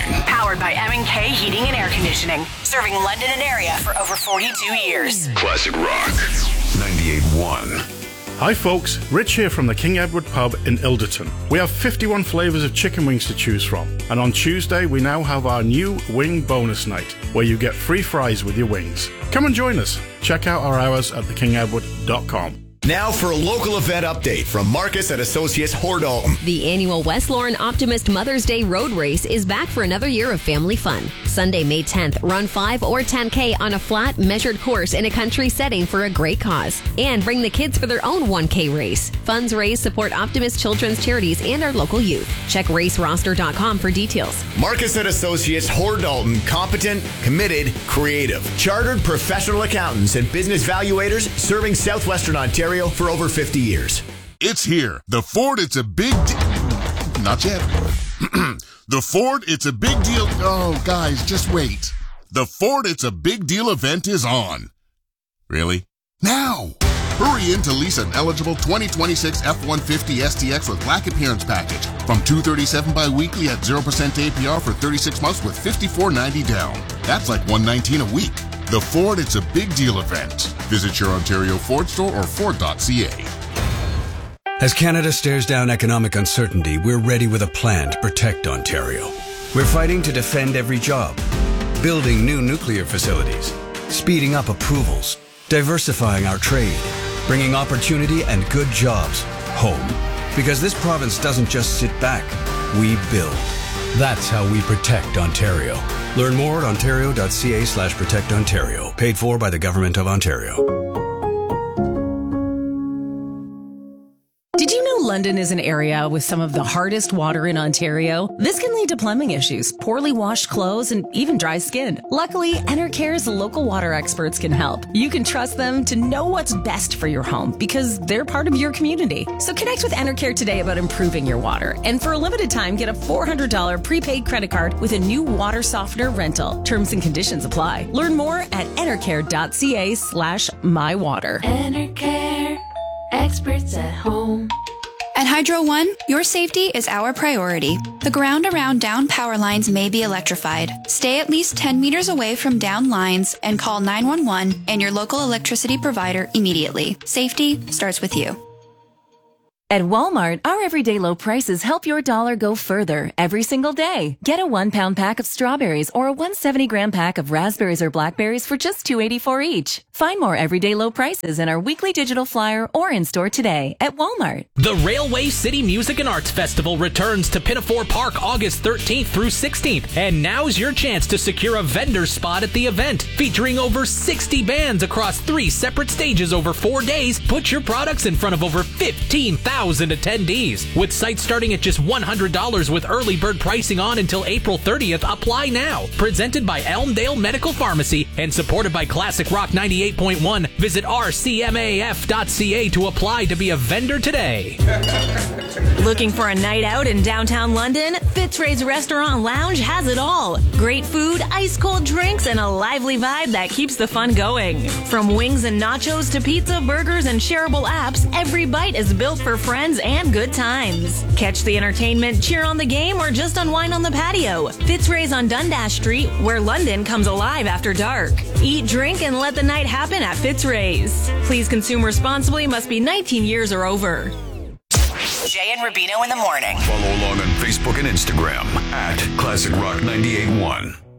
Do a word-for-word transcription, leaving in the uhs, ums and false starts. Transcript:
morning. Powered by M and K Heating and Air Conditioning. Serving London and area for over forty-two years. Classic Rock ninety-eight point one. Hi folks, Rich here from the King Edward Pub in Ilderton. We have fifty-one flavours of chicken wings to choose from, and on Tuesday we now have our new wing bonus night, where you get free fries with your wings. Come and join us. Check out our hours at the king edward dot com. Now for a local event update from Marcus and Associates Hordalton. The annual West Lauren Optimist Mother's Day Road Race is back for another year of family fun. Sunday, May tenth, run five or ten K on a flat, measured course in a country setting for a great cause. And bring the kids for their own one K race. Funds raised support Optimist Children's Charities and our local youth. Check race roster dot com for details. Marcus and Associates Hordalton, competent, committed, creative. Chartered professional accountants and business valuators serving Southwestern Ontario for over fifty years. It's here. The Ford It's a Big Deal. Not yet. The Ford It's a Big Deal. Oh, guys, just wait. The Ford It's a Big Deal event is on. Really? Now! Hurry in to lease an eligible twenty twenty-six F one fifty S T X with Black Appearance Package from two hundred thirty-seven dollars bi-weekly at zero percent A P R for thirty-six months with fifty-four dollars ninety down. That's like one hundred nineteen dollars a week. The Ford It's a Big Deal event. Visit your Ontario Ford store or Ford dot C A. As Canada stares down economic uncertainty, we're ready with a plan to protect Ontario. We're fighting to defend every job, building new nuclear facilities, speeding up approvals, diversifying our trade, bringing opportunity and good jobs home. Because this province doesn't just sit back, we build. That's how we protect Ontario. Learn more at ontario dot c a slash protect Ontario. Paid for by the Government of Ontario. Did you know London is an area with some of the hardest water in Ontario? This can lead to plumbing issues, poorly washed clothes, and even dry skin. Luckily, Enercare's local water experts can help. You can trust them to know what's best for your home because they're part of your community. So connect with Enercare today about improving your water. And for a limited time, get a four hundred dollars prepaid credit card with a new water softener rental. Terms and conditions apply. Learn more at enercare dot c a slash my water. Enercare. Experts at home. At Hydro One, your safety is our priority. The ground around down power lines may be electrified. Stay at least ten meters away from down lines and call nine one one and your local electricity provider immediately. Safety starts with you. At Walmart, our everyday low prices help your dollar go further every single day. Get a one pound pack of strawberries or a one hundred seventy gram pack of raspberries or blackberries for just two dollars and eighty-four cents each. Find more everyday low prices in our weekly digital flyer or in store today at Walmart. The Railway City Music and Arts Festival returns to Pinafore Park August thirteenth through sixteenth. And now's your chance to secure a vendor spot at the event. Featuring over sixty bands across three separate stages over four days, put your products in front of over fifteen thousand attendees. With sites starting at just one hundred dollars with early bird pricing on until April thirtieth. Apply now. Presented by Elmdale Medical Pharmacy and supported by Classic Rock ninety-eight point one. Visit r c m a f dot c a to apply to be a vendor today. Looking for a night out in downtown London? Fitzray's Restaurant Lounge has it all. Great food, ice-cold drinks, and a lively vibe that keeps the fun going. From wings and nachos to pizza, burgers, and shareable apps, every bite is built for friends and good times. Catch the entertainment, cheer on the game, or just unwind on the patio. Fitzray's on Dundas Street, where London comes alive after dark. Eat, drink, and let the night happen at Fitzray's. Please consume responsibly, must be nineteen years or over. Jay and Rubino in the morning. Follow along on Facebook and Instagram at Classic Rock ninety-eight point one.